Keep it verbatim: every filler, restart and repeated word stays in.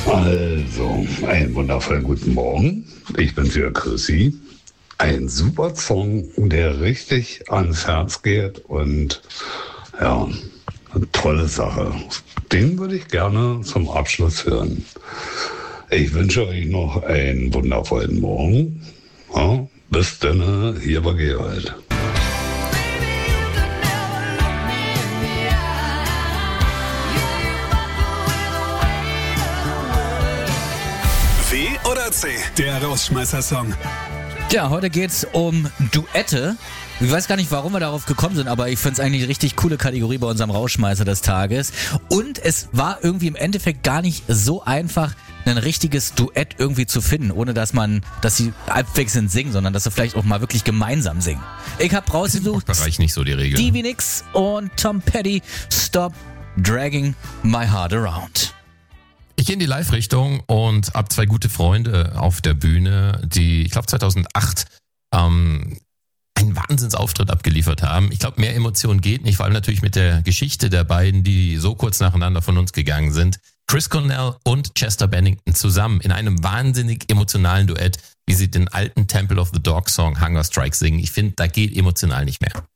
Also, einen wundervollen guten Morgen. Ich bin für Chrissy. Ein super Song, der richtig ans Herz geht und ja, eine tolle Sache. Den würde ich gerne zum Abschluss hören. Ich wünsche euch noch einen wundervollen Morgen. Ja, bis dann, hier war Gerald. W oder C, der Rausschmeißer-Song. Ja, heute geht's um Duette. Ich weiß gar nicht, warum wir darauf gekommen sind, aber ich finde es eigentlich eine richtig coole Kategorie bei unserem Rausschmeißer des Tages. Und es war irgendwie im Endeffekt gar nicht so einfach, ein richtiges Duett irgendwie zu finden, ohne dass man, dass sie abwechselnd singen, sondern dass sie vielleicht auch mal wirklich gemeinsam singen. Ich habe rausgesucht, Bereich nicht so die Regel. Stevie Nicks und Tom Petty, Stop Dragging My Heart Around. Ich gehe in die Live-Richtung und habe zwei gute Freunde auf der Bühne, die, ich glaube zweitausendacht, ähm, einen Wahnsinnsauftritt abgeliefert haben. Ich glaube, mehr Emotionen geht nicht, vor allem natürlich mit der Geschichte der beiden, die so kurz nacheinander von uns gegangen sind. Chris Cornell und Chester Bennington zusammen in einem wahnsinnig emotionalen Duett, wie sie den alten Temple of the Dog Song Hunger Strike singen. Ich finde, da geht emotional nicht mehr.